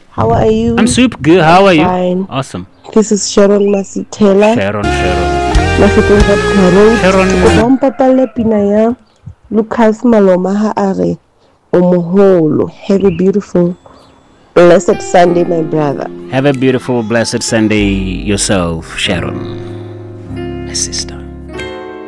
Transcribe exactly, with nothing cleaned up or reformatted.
How are I'm you? super good. I'm How are you? fine. Awesome. This is Sharon Masitela. Sharon, Sharon. Nagitong sa Parade. Sharon, Ko bang papale pinaya. Lucas Maloma ha are. Omoholo. Have a beautiful, blessed Sunday, my brother. have a beautiful, blessed Sunday yourself, Sharon, my sister.